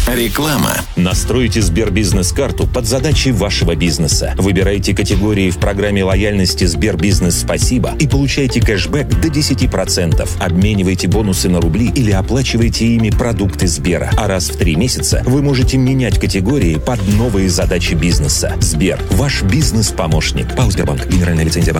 Реклама. Настройте Сбербизнес-карту под задачи вашего бизнеса. Выбирайте категории в программе лояльности Сбербизнес Спасибо и получайте кэшбэк до 10%. Обменивайте бонусы на рубли или оплачивайте ими продукты Сбера. А раз в 3 месяца вы можете менять категории под новые задачи бизнеса. Сбер – ваш бизнес-помощник. ПАО «Сбербанк». Генеральная лицензия